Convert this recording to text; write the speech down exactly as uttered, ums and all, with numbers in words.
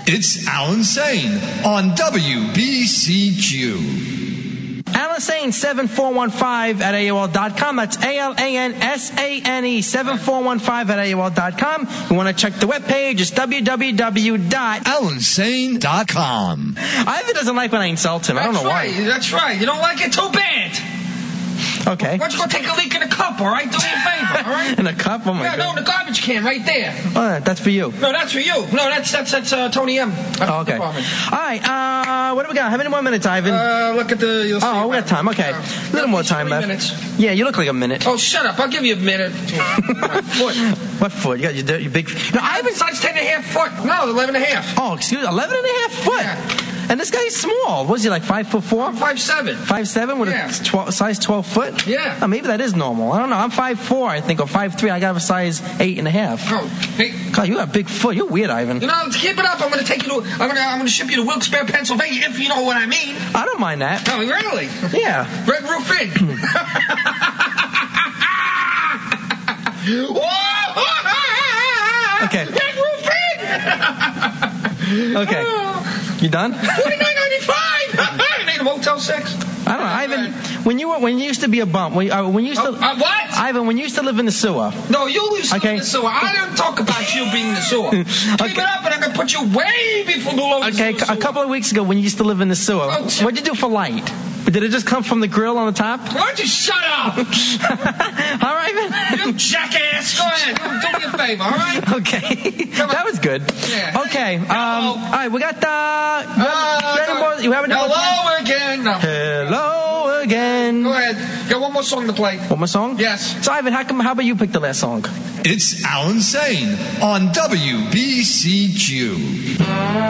It's Alan Sane on W B C Q. Alan Sane, seven four one five at A O L dot com. That's A L A N S A N E, seven four one five at A O L dot com. You want to check the webpage, it's w w w dot alan sane dot com. Ivan doesn't like when I insult him. I don't know right, why. That's right. You don't like it? Too bad. Okay. Why don't you go take a leak in a cup, all right? Do me a favor, all right? In a cup? Oh, my yeah, God. no, in the garbage can right there. Oh, that's for you. No, that's for you. No, that's that's that's uh, Tony M. Oh, okay. All right. Uh, what do we got? How many more minutes, Ivan? Uh, look at the... You'll see oh, we got time. Okay. A uh, little more time left. Minutes. Yeah, you look like a minute. Oh, shut up. I'll give you a minute. Foot. What foot? You got your, your big... No, Ivan size ten and a half foot. No, eleven and a half. Oh, excuse me. eleven and a half foot? Yeah. And this guy's small. Was he like five foot four? Five seven. Five seven with Yeah. a twelve, size twelve foot? Yeah. Oh, maybe that is normal. I don't know. I'm five four, I think, or five three. I got a size eight and a half. Oh, hey. God, you got a big foot. You're weird, Ivan. You know, let's keep it up. I'm going to take you to. I'm going to. I'm going to ship you to Wilkes-Barre, Pennsylvania, if you know what I mean. I don't mind that. Oh, really? Yeah. Red Roof Inn. Okay. Red Roof Inn. Okay. You done? Twenty-nine ninety-five. I need a Motel Six. I don't know, Ivan. When you were, when you used to be a bump, when, uh, when you used to, Uh, uh, what? Ivan, when you used to live in the sewer. No, you used to Okay. live in the sewer. I don't talk about you being in the sewer. Keep Okay. it up, and I'm going to put you way before below the Okay, sewer. a couple of weeks ago, when you used to live in the sewer, Oh, what'd you do for light? Did it just come from the grill on the top? Why don't you shut up? All right, man. You jackass. Go ahead. Do me a favor, all right? Okay. Come on. That was good. Yeah. Okay. Um, Hello. all right, we got the... You have, Uh, you have any more, you have any more time? hello again. No. Hello again. Go ahead. Got one more song to play. One more song? Yes. So, Ivan, how come? How about you pick the last song? It's Alan Sane on W B C Q.